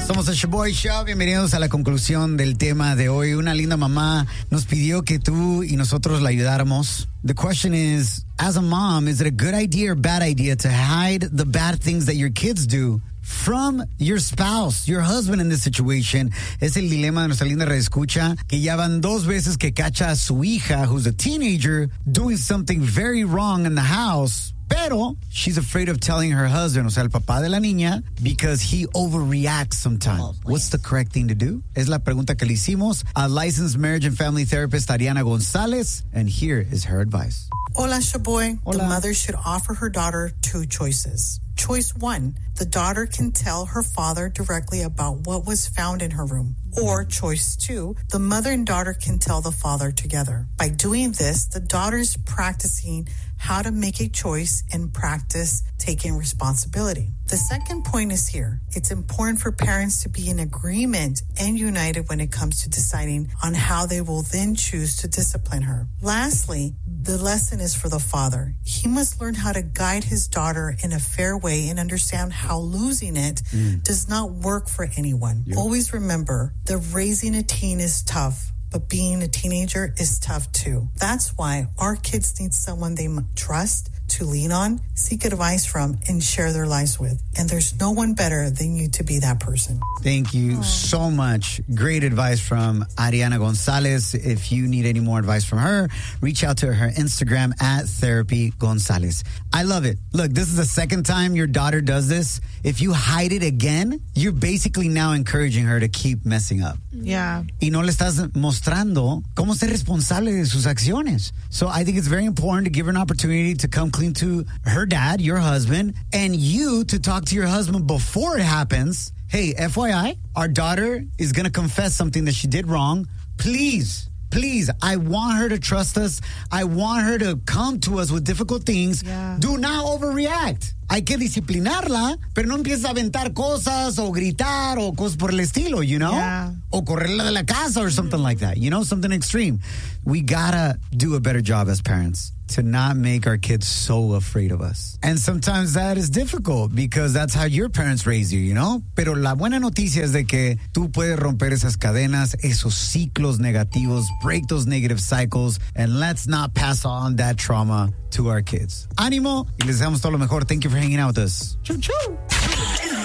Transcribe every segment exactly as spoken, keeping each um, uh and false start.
Somos el Shaboy Show. Bienvenidos a la conclusión del tema de hoy. Una linda mamá nos pidió que tú y nosotros la ayudáramos. The question is, as a mom, is it a good idea or bad idea to hide the bad things that your kids do from your spouse, your husband in this situation? Es el dilema de nuestra linda reescucha, que ya van dos veces que cacha a su hija, who's a teenager, doing something very wrong in the house. Pero she's afraid of telling her husband, o sea, el papá de la niña, because he overreacts sometimes. Oh, what's the correct thing to do? Es la pregunta que le hicimos a licensed marriage and family therapist Ariana Gonzalez, and here is her advice. Hola, Shaboy. Hola. The mother should offer her daughter two choices. Choice one, the daughter can tell her father directly about what was found in her room. Or choice two, the mother and daughter can tell the father together. By doing this, the daughter's practicing how to make a choice and practice taking responsibility. The second point is here. It's important for parents to be in agreement and united when it comes to deciding on how they will then choose to discipline her. Lastly, the lesson is for the father. He must learn how to guide his daughter in a fair way and understand how losing it mm. does not work for anyone. Yep. Always remember that raising a teen is tough, but being a teenager is tough too. That's why our kids need someone they trust to lean on, seek advice from, and share their lives with. And there's no one better than you to be that person. Thank you Aww. so much. Great advice from Ariana Gonzalez. If you need any more advice from her, reach out to her Instagram at Therapy Gonzalez. I love it. Look, this is the second time your daughter does this. If you hide it again, you're basically now encouraging her to keep messing up. Yeah. Y no le estás mostrando cómo ser responsable de sus acciones. So I think it's very important to give her an opportunity to come clean to her dad, your husband, and you to talk to your husband before it happens. Hey, F Y I, our daughter is going to confess something that she did wrong. Please, please, I want her to trust us. I want her to come to us with difficult things. Yeah. Do not overreact. Hay que disciplinarla, pero no empieces a aventar cosas o gritar o cosas por el estilo, you know? Yeah. O correrla de la casa or something like that, you know? Something extreme. We gotta do a better job as parents to not make our kids so afraid of us. And sometimes that is difficult because that's how your parents raised you, you know? Pero la buena noticia es de que tú puedes romper esas cadenas, esos ciclos negativos, break those negative cycles, and let's not pass on that trauma to our kids. Ánimo y les deseamos todo lo mejor. Thank you for hanging out with us. Chau, chau.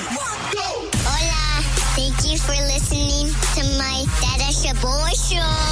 Hola. Thank you for listening to my Dada Shaboy Show.